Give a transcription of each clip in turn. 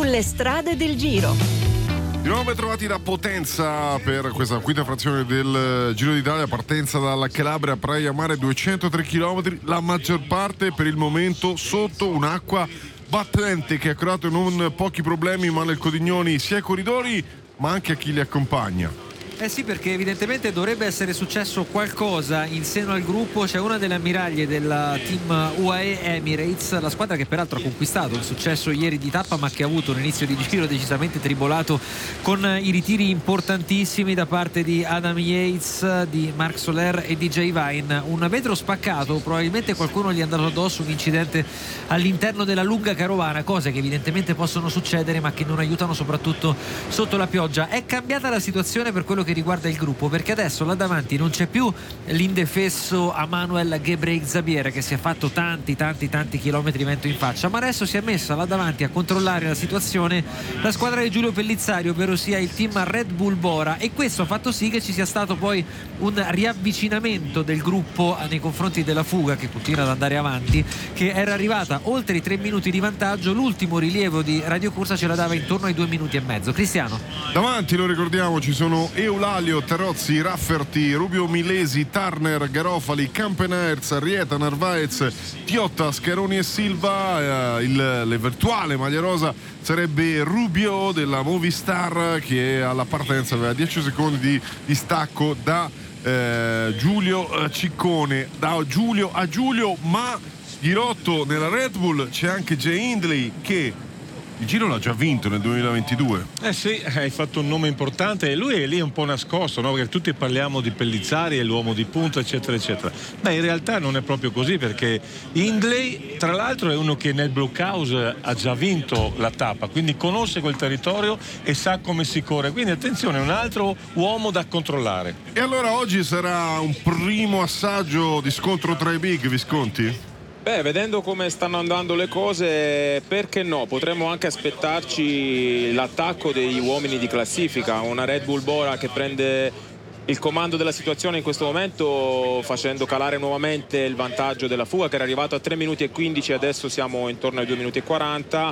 sulle strade del Giro. Di nuovo ben trovati da Potenza per questa quinta frazione del Giro d'Italia, partenza dalla Calabria, Praia Mare, 203 km, la maggior parte per il momento sotto un'acqua battente che ha creato non pochi problemi ma nel Codignoni sia ai corridori ma anche a chi li accompagna. Eh sì, perché evidentemente dovrebbe essere successo qualcosa in seno al gruppo. C'è una delle ammiraglie del team UAE Emirates, la squadra che peraltro ha conquistato il successo ieri di tappa ma che ha avuto un inizio di giro decisamente tribolato con i ritiri importantissimi da parte di Adam Yates, di Marc Soler e di Jay Vine. Un vetro spaccato, probabilmente qualcuno gli è andato addosso, un incidente all'interno della lunga carovana, cose che evidentemente possono succedere ma che non aiutano soprattutto sotto la pioggia. È cambiata la situazione per quello che riguarda il gruppo, perché adesso là davanti non c'è più l'indefesso Emmanuel Ghebreigzabier che si è fatto tanti chilometri vento in faccia, ma adesso si è messa là davanti a controllare la situazione la squadra di Giulio Pellizzario, ovvero sia il team Red Bull Bora, e questo ha fatto sì che ci sia stato poi un riavvicinamento del gruppo nei confronti della fuga che continua ad andare avanti, che era arrivata oltre i 3 minuti di vantaggio. L'ultimo rilievo di Radio Corsa ce la dava intorno ai 2 minuti e mezzo. Cristiano, davanti, lo ricordiamo, ci sono Eulalio, Terozzi, Rafferty, Rubio Milesi, Turner, Garofali, Campenaerts, Rieta, Narvaez, Tiotta, Scheroni e Silva. L'eventuale maglia rosa sarebbe Rubio della Movistar, che alla partenza aveva 10 secondi di distacco da Giulio Ciccone, da Giulio a Giulio. Ma Ghirotto nella Red Bull c'è anche Jay Hindley che il Giro l'ha già vinto nel 2022. Sì, hai fatto un nome importante e lui è lì un po' nascosto, no? Perché tutti parliamo di Pellizzari, è l'uomo di punta, eccetera eccetera. In realtà non è proprio così, perché Hindley tra l'altro è uno che nel Blockhouse ha già vinto la tappa, quindi conosce quel territorio e sa come si corre, quindi attenzione, è un altro uomo da controllare. E allora oggi sarà un primo assaggio di scontro tra i big, Visconti? Vedendo come stanno andando le cose, perché no? Potremmo anche aspettarci l'attacco degli uomini di classifica, una Red Bull Bora che prende il comando della situazione in questo momento, facendo calare nuovamente il vantaggio della fuga, che era arrivato a 3 minuti e 15, adesso siamo intorno ai 2 minuti e 40.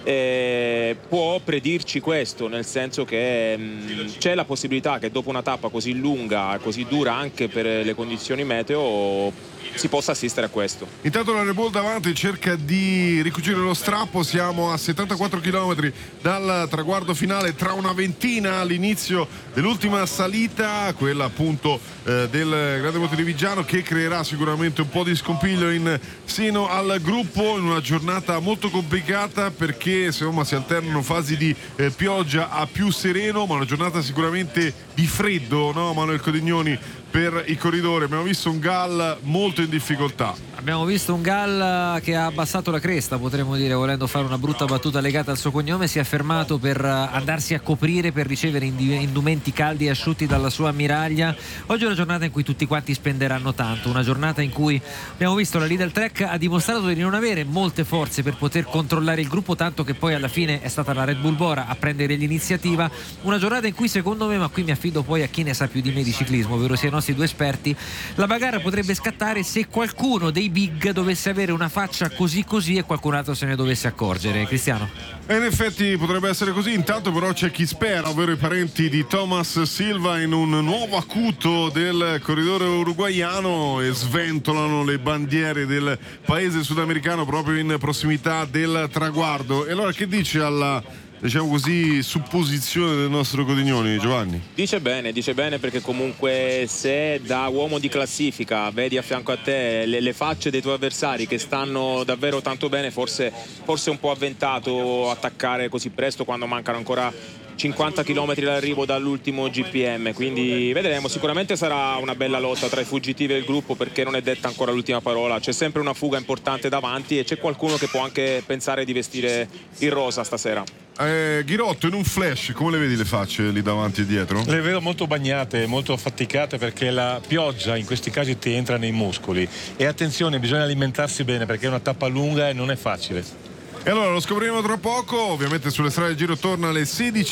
Può predirci questo, nel senso che c'è la possibilità che dopo una tappa così lunga, così dura anche per le condizioni meteo, si possa assistere a questo. Intanto la Red Bull davanti cerca di ricucire lo strappo, siamo a 74 km dal traguardo finale, tra una ventina all'inizio dell'ultima salita, quella appunto del Grande Monte di Viggiano, che creerà sicuramente un po' di scompiglio in seno al gruppo in una giornata molto complicata, perché insomma si alternano fasi di pioggia a più sereno, ma una giornata sicuramente di freddo, no Manuel Codignoni, per i corridori. Abbiamo visto un Gal molto in difficoltà. Abbiamo visto un Gal che ha abbassato la cresta, potremmo dire, volendo fare una brutta battuta legata al suo cognome. Si è fermato per andarsi a coprire, per ricevere indumenti caldi e asciutti dalla sua ammiraglia. Oggi è una giornata in cui tutti quanti spenderanno tanto, una giornata in cui abbiamo visto la Lidl Trek ha dimostrato di non avere molte forze per poter controllare il gruppo, tanto che poi alla fine è stata la Red Bull Bora a prendere l'iniziativa. Una giornata in cui secondo me, ma qui mi affido poi a chi ne sa più di me di ciclismo, ovvero sia i nostri due esperti, la bagarra potrebbe scattare se qualcuno dei big dovesse avere una faccia così e qualcun altro se ne dovesse accorgere. Cristiano? E in effetti potrebbe essere così. Intanto però c'è chi spera, ovvero i parenti di Thomas Silva, in un nuovo acuto del corridore uruguaiano, e sventolano le bandiere del paese sudamericano proprio in prossimità del traguardo. E allora che dice alla, diciamo così, supposizione del nostro Codignoni, Giovanni? Dice bene, perché comunque se da uomo di classifica vedi a fianco a te le facce dei tuoi avversari che stanno davvero tanto bene, forse è un po' avventato attaccare così presto quando mancano ancora 50 km dall'arrivo dall'ultimo GPM, quindi vedremo. Sicuramente sarà una bella lotta tra i fuggitivi del gruppo, perché non è detta ancora l'ultima parola, c'è sempre una fuga importante davanti e c'è qualcuno che può anche pensare di vestire il rosa stasera. Ghirotto, in un flash come le vedi le facce lì davanti e dietro? Le vedo molto bagnate, molto affaticate, perché la pioggia in questi casi ti entra nei muscoli, e attenzione, bisogna alimentarsi bene perché è una tappa lunga e non è facile. E allora lo scopriremo tra poco, ovviamente sulle strade del Giro torna alle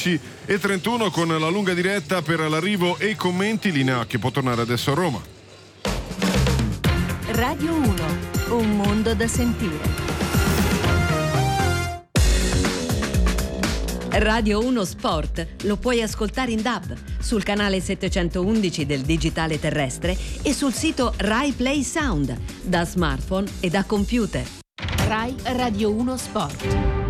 16:31 con la lunga diretta per l'arrivo e i commenti, linea che può tornare adesso a Roma. Radio 1, un mondo da sentire. Radio 1 Sport lo puoi ascoltare in DAB sul canale 711 del digitale terrestre e sul sito Rai Play Sound, da smartphone e da computer. Rai Radio 1 Sport.